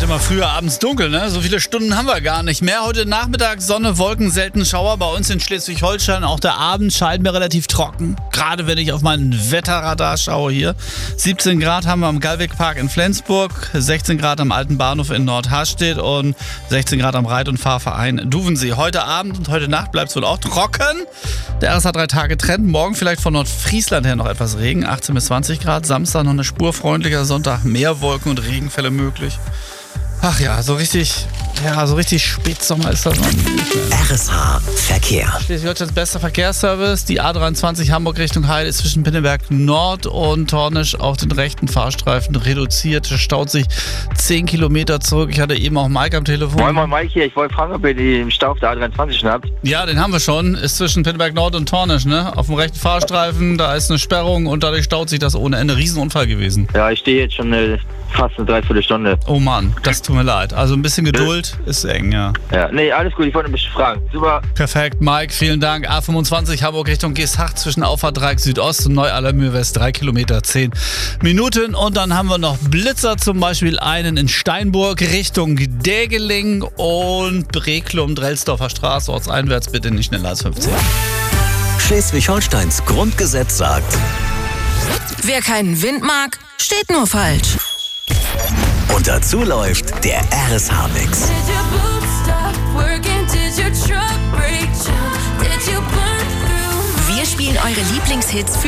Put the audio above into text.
immer früher abends dunkel, ne? So viele Stunden haben wir gar nicht mehr. Heute Nachmittag Sonne, Wolken, selten Schauer. Bei uns in Schleswig-Holstein auch der Abend scheint mir relativ trocken. Gerade wenn ich auf meinen Wetterradar schaue hier. 17 Grad haben wir am Gallwegpark in Flensburg, 16 Grad am Alten Bahnhof in Nordharstedt und 16 Grad am Reit- und Fahrverein Duvensee. Heute Abend und heute Nacht bleibt es wohl auch trocken. Der RSA 3-Tage-Trend. Morgen vielleicht von Nordfriesland her noch etwas Regen, 18 bis 20 Grad. Samstag noch eine Spur freundlicher, Sonntag mehr Wolken und Regenfälle möglich. Ach ja, so richtig Spätsommer ist das noch nicht mehr. RSA Verkehr. Schleswig-Holsteins bester Verkehrsservice. Die A23 Hamburg Richtung Heide ist zwischen Pinneberg Nord und Tornisch auf den rechten Fahrstreifen reduziert. Staut sich 10 Kilometer zurück. Ich hatte eben auch Mike am Telefon. Moin Mike hier. Ich wollte fragen, ob ihr den Stau auf der A23 schon habt. Ja, den haben wir schon. Ist zwischen Pinneberg Nord und Tornisch, ne? Auf dem rechten Fahrstreifen, da ist eine Sperrung und dadurch staut sich das ohne Ende. Riesenunfall gewesen. Ja, ich stehe jetzt schon fast eine Dreiviertelstunde. Oh Mann, das tut mir leid. Also ein bisschen Geduld ist eng, ja. Ja, nee, alles gut. Ich wollte mich fragen. Super. Perfekt, Mike, vielen Dank. A25 Hamburg Richtung Geesthacht zwischen Auffahrt Südost und Neu-Allermühe West 3 Kilometer 10 Minuten. Und dann haben wir noch Blitzer, zum Beispiel einen in Steinburg Richtung Dägeling und Breklum-Drelsdorfer Straße. Ortseinwärts bitte nicht schneller als 15. Schleswig-Holsteins Grundgesetz sagt: Wer keinen Wind mag, steht nur falsch. Und dazu läuft der RSH-Mix. Wir spielen eure Lieblingshits für